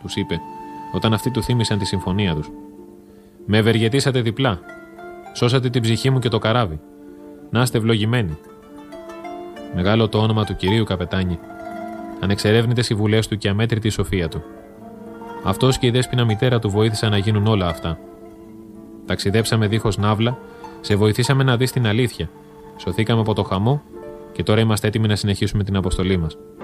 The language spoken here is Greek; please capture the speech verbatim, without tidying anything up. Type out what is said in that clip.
τους είπε, όταν αυτοί του θύμισαν τη συμφωνία τους. Με ευεργετήσατε διπλά. Σώσατε την ψυχή μου και το καράβι. Να είστε ευλογημένοι. Μεγάλο το όνομα του κυρίου καπετάνι. Ανεξερεύνητες οι βουλές του και αμέτρητη η σοφία του. Αυτός και η δέσποινα μητέρα του βοήθησαν να γίνουν όλα αυτά. Ταξιδέψαμε δίχως ναύλα, σε βοηθήσαμε να δεις την αλήθεια. Σωθήκαμε από το χαμό και τώρα είμαστε έτοιμοι να συνεχίσουμε την αποστολή μας.